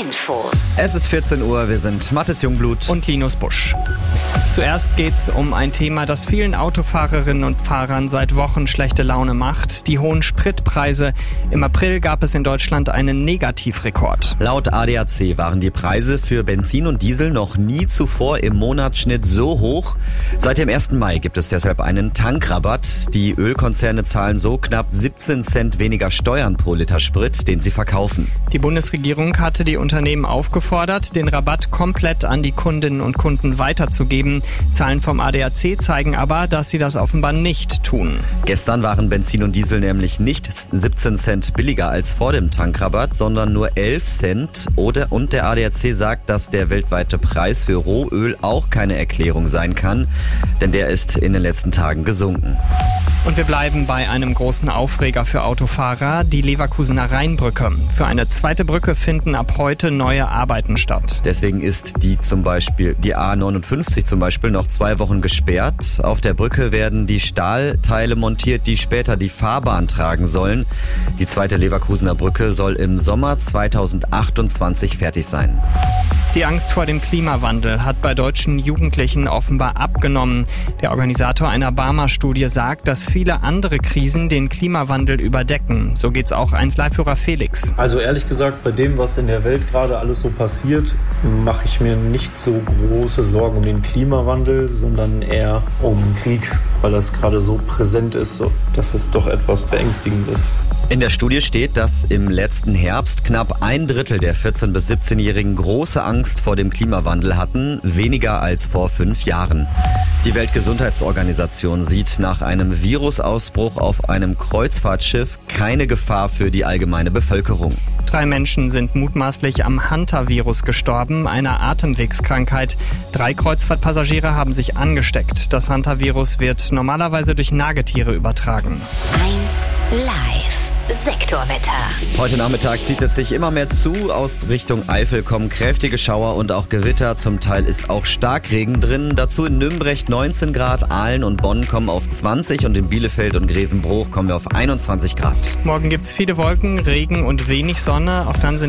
Info. Es ist 14 Uhr, wir sind Mathis Jungblut und Linus Busch. Zuerst geht's um ein Thema, das vielen Autofahrerinnen und Fahrern seit Wochen schlechte Laune macht: die hohen Spritpreise. Im April gab es in Deutschland einen Negativrekord. Laut ADAC waren die Preise für Benzin und Diesel noch nie zuvor im Monatsschnitt so hoch. Seit dem 1. Mai gibt es deshalb einen Tankrabatt. Die Ölkonzerne zahlen so knapp 17 Cent weniger Steuern pro Liter Sprit, den sie verkaufen. Die Bundesregierung hatte die Unternehmen aufgefordert, den Rabatt komplett an die Kundinnen und Kunden weiterzugeben. Zahlen vom ADAC zeigen aber, dass sie das offenbar nicht tun. Gestern waren Benzin und Diesel nämlich nicht 17 Cent billiger als vor dem Tankrabatt, sondern nur 11 Cent. Und der ADAC sagt, dass der weltweite Preis für Rohöl auch keine Erklärung sein kann, denn der ist in den letzten Tagen gesunken. Und wir bleiben bei einem großen Aufreger für Autofahrer: die Leverkusener Rheinbrücke. Für eine zweite Brücke finden ab heute neue Arbeiten statt. Deswegen ist die A59 zum Beispiel noch 2 Wochen gesperrt. Auf der Brücke werden die Stahlteile montiert, die später die Fahrbahn tragen sollen. Die zweite Leverkusener Brücke soll im Sommer 2028 fertig sein. Die Angst vor dem Klimawandel hat bei deutschen Jugendlichen offenbar abgenommen. Der Organisator einer Barmer-Studie sagt, dass viele andere Krisen den Klimawandel überdecken. So geht's auch 1Live-Hörer Felix. Also ehrlich gesagt, bei dem, was in der Welt gerade alles so passiert, mache ich mir nicht so große Sorgen um den Klimawandel, sondern eher um Krieg, weil das gerade so präsent ist, dass es doch etwas beängstigend ist. In der Studie steht, dass im letzten Herbst knapp 1/3 der 14- bis 17-Jährigen große Angst vor dem Klimawandel hatten, weniger als vor 5 Jahren. Die Weltgesundheitsorganisation sieht nach einem Virusausbruch auf einem Kreuzfahrtschiff keine Gefahr für die allgemeine Bevölkerung. 3 Menschen sind mutmaßlich am Hantavirus gestorben, einer Atemwegskrankheit. 3 Kreuzfahrtpassagiere haben sich angesteckt. Das Hantavirus wird normalerweise durch Nagetiere übertragen. 1Live. Sektorwetter. Heute Nachmittag zieht es sich immer mehr zu. Aus Richtung Eifel kommen kräftige Schauer und auch Gewitter. Zum Teil ist auch Starkregen drin. Dazu in Nürnberg 19 Grad, Aalen und Bonn kommen auf 20 und in Bielefeld und Grevenbruch kommen wir auf 21 Grad. Morgen gibt's viele Wolken, Regen und wenig Sonne. Auch dann sind